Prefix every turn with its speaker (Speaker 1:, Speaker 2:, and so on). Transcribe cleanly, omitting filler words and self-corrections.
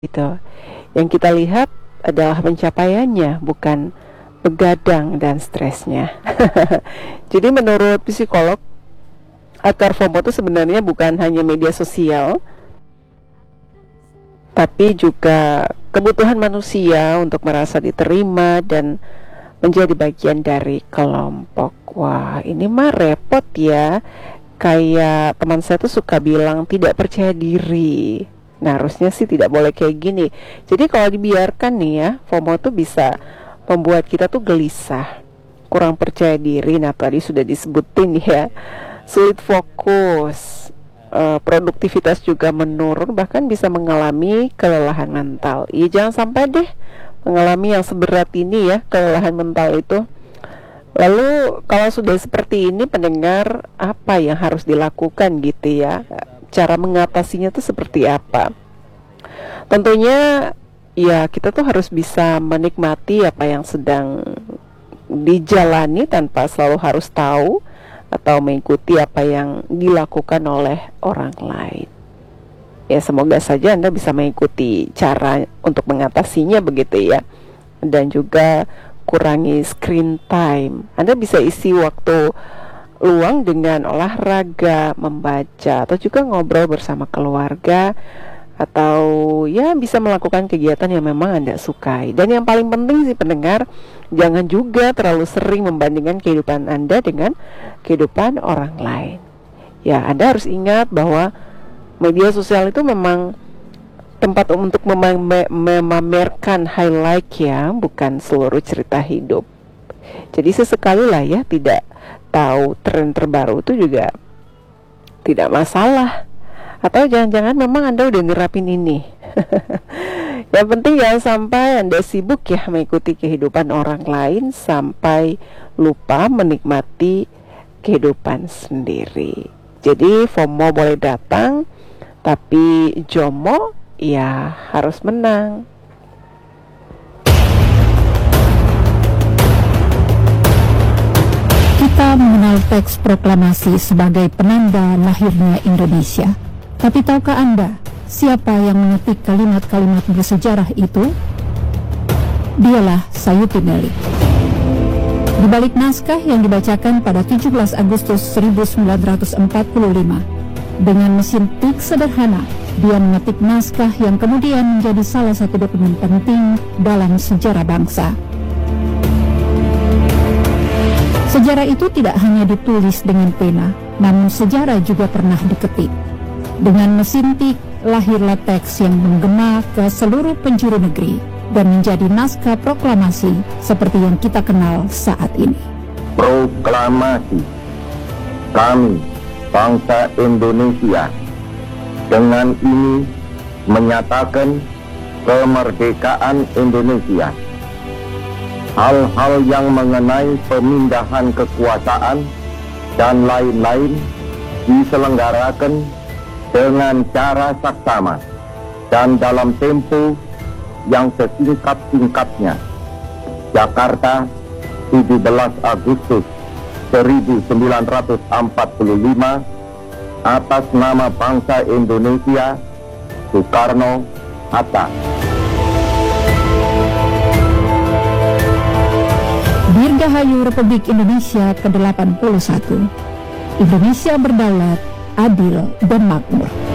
Speaker 1: gitu. Yang kita lihat adalah pencapaiannya, bukan begadang dan stresnya. Jadi menurut psikolog, akar FOMO itu sebenarnya bukan hanya media sosial, tapi juga kebutuhan manusia untuk merasa diterima dan menjadi bagian dari kelompok. Wah, ini mah repot ya. Kayak teman saya tuh suka bilang tidak percaya diri. Nah, harusnya sih tidak boleh kayak gini. Jadi kalau dibiarkan nih ya, FOMO tuh bisa membuat kita tuh gelisah, kurang percaya diri. Nah, tadi sudah disebutin ya, sulit fokus, produktivitas juga menurun, bahkan bisa mengalami kelelahan mental. Ya jangan sampai deh mengalami yang seberat ini ya, kelelahan mental itu. Lalu kalau sudah seperti ini, pendengar, apa yang harus dilakukan gitu ya? Cara mengatasinya tuh seperti apa? Tentunya ya kita tuh harus bisa menikmati apa yang sedang dijalani tanpa selalu harus tahu atau mengikuti apa yang dilakukan oleh orang lain. Ya semoga saja Anda bisa mengikuti cara untuk mengatasinya begitu ya. Dan juga kurangi screen time. Anda bisa isi waktu luang dengan olahraga, membaca, atau juga ngobrol bersama keluarga, atau ya bisa melakukan kegiatan yang memang Anda sukai. Dan yang paling penting sih pendengar, jangan juga terlalu sering membandingkan kehidupan Anda dengan kehidupan orang lain. Ya, Anda harus ingat bahwa media sosial itu memang tempat untuk memamerkan highlight ya, bukan seluruh cerita hidup. Jadi sesekali lah ya, tidak tahu tren terbaru itu juga tidak masalah. Atau jangan-jangan memang Anda udah nerapin ini. Yang penting jangan sampai Anda sibuk ya mengikuti kehidupan orang lain sampai lupa menikmati kehidupan sendiri. Jadi FOMO boleh datang, tapi JOMO ya harus menang.
Speaker 2: Kita mengenal teks proklamasi sebagai penanda lahirnya Indonesia. Tapi tahukah Anda siapa yang mengetik kalimat-kalimat bersejarah itu? Dialah Sayuti Melik. Di balik naskah yang dibacakan pada 17 Agustus 1945, dengan mesin tik sederhana, dia mengetik naskah yang kemudian menjadi salah satu dokumen penting dalam sejarah bangsa. Sejarah itu tidak hanya ditulis dengan pena, namun sejarah juga pernah diketik. Dengan mesin tik, lahirlah teks yang menggema ke seluruh penjuru negeri dan menjadi naskah proklamasi seperti yang kita kenal saat ini.
Speaker 3: Proklamasi. Kami, bangsa Indonesia, dengan ini menyatakan kemerdekaan Indonesia. Hal-hal yang mengenai pemindahan kekuasaan dan lain-lain diselenggarakan dengan cara saksama dan dalam tempo yang sesingkat-singkatnya. Jakarta, 17 Agustus 1945, atas nama bangsa Indonesia, Soekarno-Hatta.
Speaker 2: Dirgahayu Republik Indonesia ke-81. Indonesia berdaulat, adil, dan makmur.